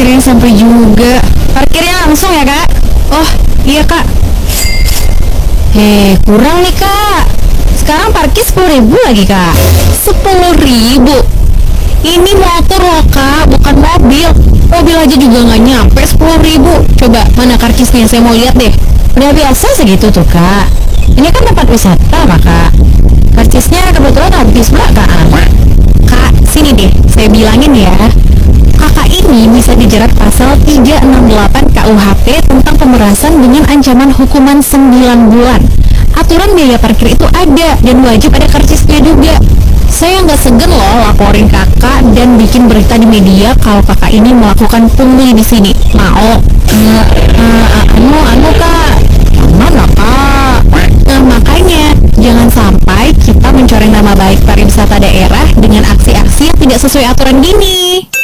akhirnya sampai juga. Parkirnya langsung ya kak? Oh iya kak. Kurang nih kak. Sekarang parkir 10.000 lagi kak. 10.000? Ini motor loh kak, bukan mobil. Mobil aja juga nggak nyampe 10.000. Coba mana karcisnya, saya mau lihat deh. Udah biasa segitu tuh kak. Ini kan tempat wisata maka karcisnya kebetulan habis pula kak. Kak, sini deh, saya bilangin ya. Kakak ini bisa dijerat pasal 368 KUHP tentang pemerasan dengan ancaman hukuman 9 bulan. Aturan biaya parkir itu ada dan wajib ada karcisnya juga. Saya nggak segen loh laporin kakak dan bikin berita di media kalau kakak ini melakukan pungli di sini. Mau? Anu kak. Jangan lah kak. Nah makanya jangan sampai kita mencoreng nama baik pariwisata daerah dengan aksi-aksi yang tidak sesuai aturan gini.